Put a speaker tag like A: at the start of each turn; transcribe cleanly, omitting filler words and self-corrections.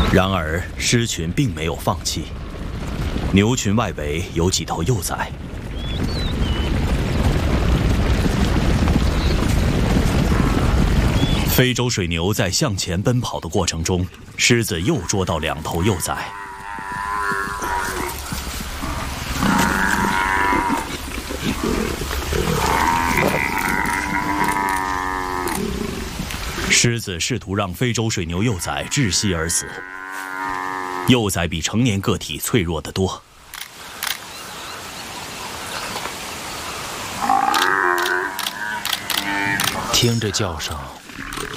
A: 然而，狮群并没有放弃。牛群外围有几头幼崽。非洲水牛在向前奔跑的过程中，狮子又捉到2头幼崽。狮子试图让非洲水牛幼崽窒息而死。幼崽比成年个体脆弱得多。
B: 听着叫声，